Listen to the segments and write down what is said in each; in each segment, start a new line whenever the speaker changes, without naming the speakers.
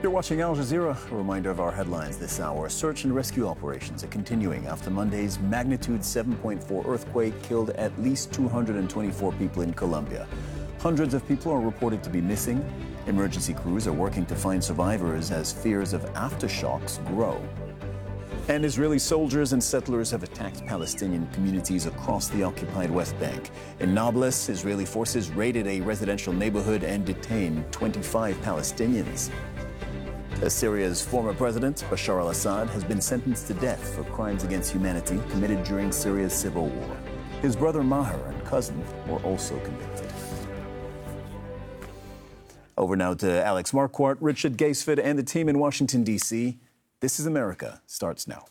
You're watching Al Jazeera. A reminder of our headlines this hour. Search and rescue operations are continuing after Monday's magnitude 7.4 earthquake killed at least 224 people in Colombia. Hundreds of people are reported to be missing. Emergency crews are working to find survivors as fears of aftershocks grow. And Israeli soldiers and settlers have attacked Palestinian communities across the occupied West Bank. In Nablus, Israeli forces raided a residential neighborhood and detained 25 Palestinians. Syria's former president, Bashar al-Assad, has been sentenced to death for crimes against humanity committed during Syria's civil war. His brother Maher and cousin were also convicted. Over now to Alex Marquardt, Richard Gaisford, and the team in Washington, D.C. This is America starts now.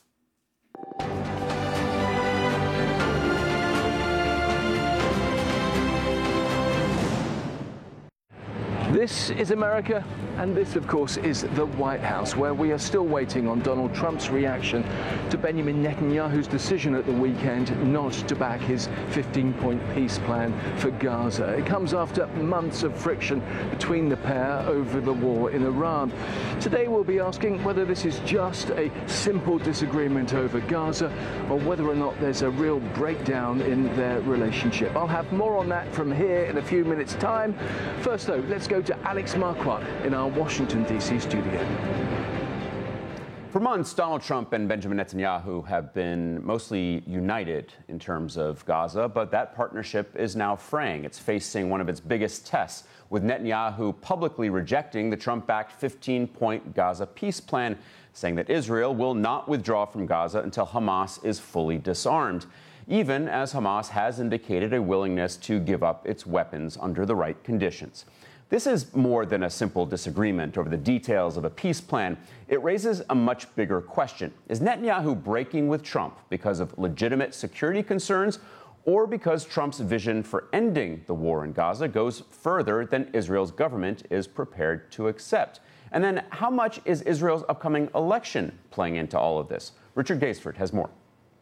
This is America, and this, of course, is the White House, where we are still waiting on Donald Trump's reaction to Benjamin Netanyahu's decision at the weekend not to back his 15-point peace plan for Gaza. It comes after months of friction between the pair over the war in Iran. Today we'll be asking whether this is just a simple disagreement over Gaza or whether or not there's a real breakdown in their relationship. I'll have more on that from here in a few minutes' time. First, though, let's go to Alex Marquardt in our Washington, D.C. studio.
For months, Donald Trump and Benjamin Netanyahu have been mostly united in terms of Gaza, but that partnership is now fraying. It's facing one of its biggest tests, with Netanyahu publicly rejecting the Trump-backed 15-point Gaza peace plan, saying that Israel will not withdraw from Gaza until Hamas is fully disarmed, even as Hamas has indicated a willingness to give up its weapons under the right conditions. This is more than a simple disagreement over the details of a peace plan. It raises a much bigger question. Is Netanyahu breaking with Trump because of legitimate security concerns, or because Trump's vision for ending the war in Gaza goes further than Israel's government is prepared to accept? And then how much is Israel's upcoming election playing into all of this? Richard Gaisford has more.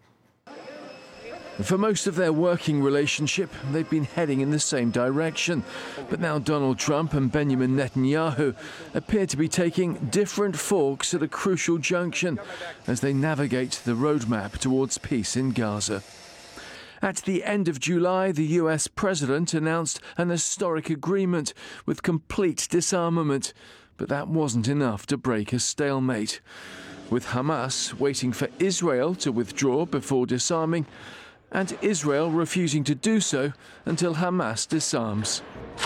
For most of their working relationship, they've been heading in the same direction. But now Donald Trump and Benjamin Netanyahu appear to be taking different forks at a crucial junction as they navigate the roadmap towards peace in Gaza. At the end of July, the US president announced an historic agreement with complete disarmament. But that wasn't enough to break a stalemate. With Hamas waiting for Israel to withdraw before disarming, and Israel refusing to do so until Hamas disarms.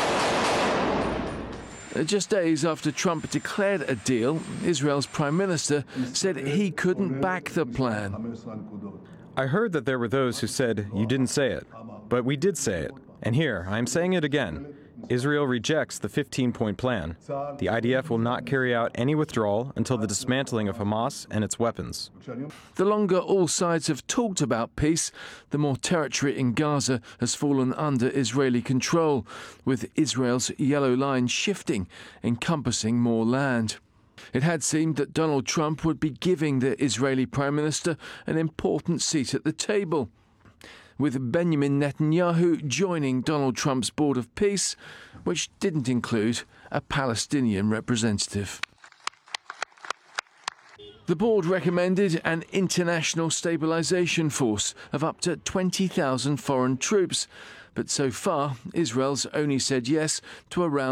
Just days after Trump declared a deal, Israel's prime minister said he couldn't back the plan.
I heard that there were those who said you didn't say it, but we did say it. And here, I'm saying it again. Israel rejects the 15-point plan. The IDF will not carry out any withdrawal until the dismantling of Hamas and its weapons.
The longer all sides have talked about peace, the more territory in Gaza has fallen under Israeli control, with Israel's yellow line shifting, encompassing more land. It had seemed that Donald Trump would be giving the Israeli Prime Minister an important seat at the table, with Benjamin Netanyahu joining Donald Trump's Board of Peace, which didn't include a Palestinian representative. The board recommended an international stabilization force of up to 20,000 foreign troops, but so far Israel's only said yes to around